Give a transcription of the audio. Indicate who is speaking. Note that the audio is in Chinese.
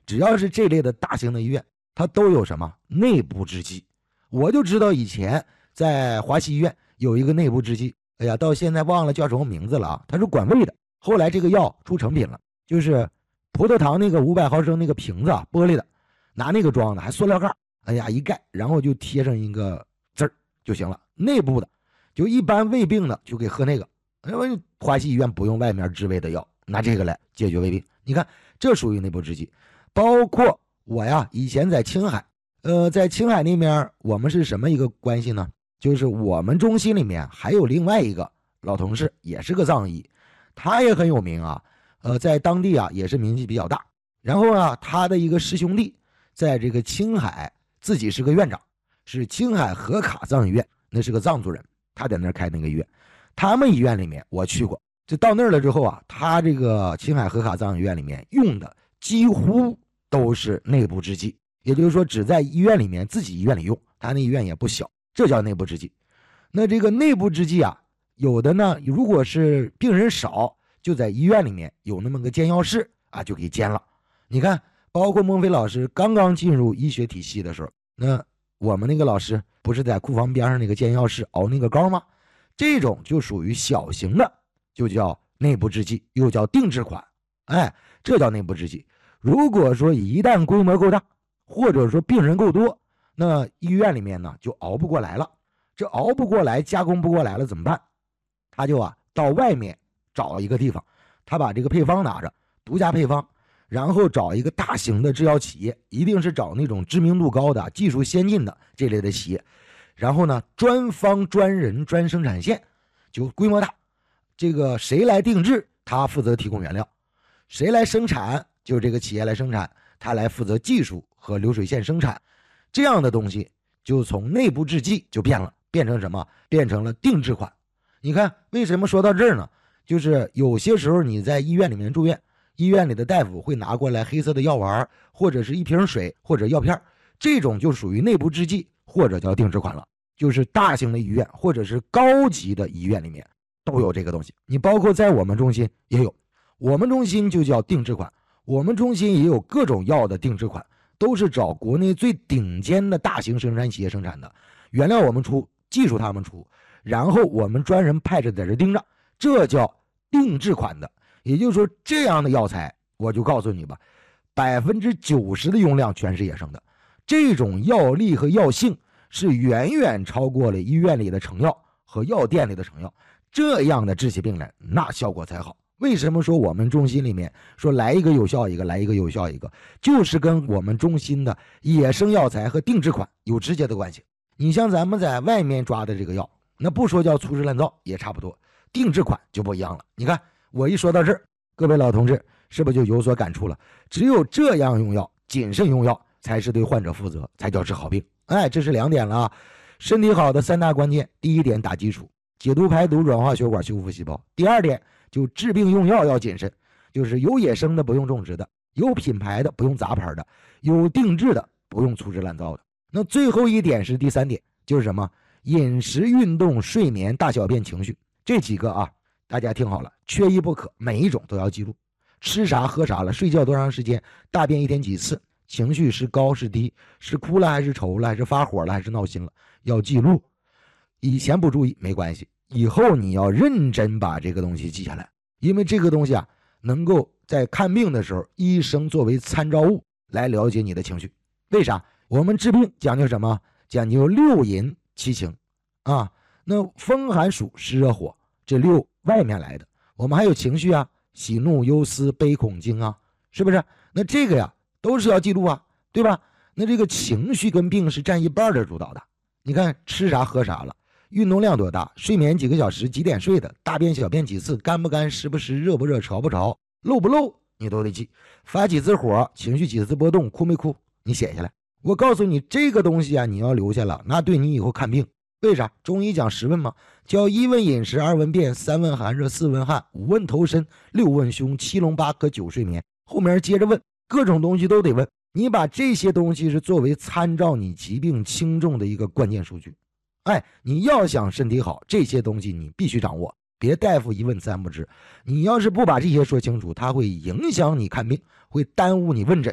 Speaker 1: 只要是这类的大型的医院，它都有什么内部制剂。我就知道以前在华西医院有一个内部制剂，哎呀，到现在忘了叫什么名字了啊，它是管胃的。后来这个药出成品了，就是葡萄糖那个500毫升那个瓶子啊，玻璃的，拿那个装的，还塑料盖，哎呀一盖，然后就贴上一个字儿就行了，内部的。就一般胃病的就给喝那个，因为华西医院不用外面治胃的药，拿这个来解决胃病。你看，这属于内部制剂。包括我呀，以前在青海，在青海那边我们是什么一个关系呢？就是我们中心里面还有另外一个老同事，也是个藏医，他也很有名啊，在当地啊也是名气比较大。然后啊，他的一个师兄弟在这个青海自己是个院长，是青海和卡藏医院，那是个藏族人，他在那儿开那个医院。他们医院里面我去过，就到那儿了之后啊，他这个青海和卡藏医院里面用的几乎都是内部制剂，也就是说只在医院里面自己医院里用，他那医院也不小，这叫内部制剂。那这个内部制剂啊，有的呢，如果是病人少，就在医院里面有那么个煎药室啊，就给煎了。你看，包括孟非老师刚刚进入医学体系的时候，那我们那个老师不是在库房边上那个煎药室熬那个膏吗？这种就属于小型的，就叫内部制剂，又叫定制款。哎，这叫内部制剂。如果说一旦规模够大，或者说病人够多，那医院里面呢就熬不过来了。这熬不过来，加工不过来了怎么办？他就到外面找一个地方，他把这个配方拿着，独家配方，然后找一个大型的制药企业，一定是找那种知名度高的、技术先进的这类的企业。然后呢，专方专人专生产线，就规模大。这个谁来定制，他负责提供原料；谁来生产，就这个企业来生产，他来负责技术和流水线生产。这样的东西就从内部制剂就变了，变成什么？变成了定制款。你看为什么说到这儿呢？就是有些时候你在医院里面住院，医院里的大夫会拿过来黑色的药丸，或者是一瓶水或者药片，这种就属于内部制剂或者叫定制款了。就是大型的医院或者是高级的医院里面都有这个东西，你包括在我们中心也有，我们中心就叫定制款，我们中心也有各种药的定制款，都是找国内最顶尖的大型生产企业生产的，原料我们出，技术他们出，然后我们专人派着在这盯着，这叫定制款的。也就是说，这样的药材我就告诉你吧，90%的用量全是野生的，这种药力和药性是远远超过了医院里的成药和药店里的成药，这样的治起病来那效果才好。为什么说我们中心里面说来一个有效一个，来一个有效一个，就是跟我们中心的野生药材和定制款有直接的关系。你像咱们在外面抓的这个药，那不说叫粗制滥造也差不多，定制款就不一样了。你看我一说到这儿，各位老同志是不是就有所感触了？只有这样用药，谨慎用药，才是对患者负责，才叫治好病。哎，这是2点了啊。身体好的3大关键，第1点打基础，解毒排毒、软化血管、修复细胞。第2点就治病用药要谨慎，就是有野生的不用种植的，有品牌的不用杂牌的，有定制的不用粗制滥造的。那最后1点是第3点，就是什么？饮食、运动、睡眠、大小便、情绪，这几个啊，大家听好了，缺一不可，每一种都要记录。吃啥喝啥了，睡觉多长时间，大便1天几次，情绪是高是低，是哭了还是愁了，还是发火了还是闹心了，要记录。以前不注意没关系，以后你要认真把这个东西记下来，因为这个东西啊，能够在看病的时候，医生作为参照物来了解你的情绪。为啥？我们治病讲究什么？讲究6淫7情啊。那风寒暑湿热火这6外面来的，我们还有情绪啊，喜怒忧思悲恐惊啊，是不是？那这个呀都是要记录啊，对吧？那这个情绪跟病是占1半的主导的。你看吃啥喝啥了，运动量多大，睡眠几个小时，几点睡的，大便小便几次，干不干，湿不湿，热不热，潮不潮，漏不漏，你都得记。发几次火，情绪几次波动，哭没哭，你写下来。我告诉你这个东西啊，你要留下了，那对你以后看病。为啥？中医讲10问嘛，叫1问饮食，2问便，3问寒热，4问汗，5问头身，6问胸，7龙八科，9睡眠，后面接着问，各种东西都得问。你把这些东西是作为参照你疾病轻重的一个关键数据。哎，你要想身体好，这些东西你必须掌握，别大夫1问3不知。你要是不把这些说清楚，它会影响你看病，会耽误你问诊。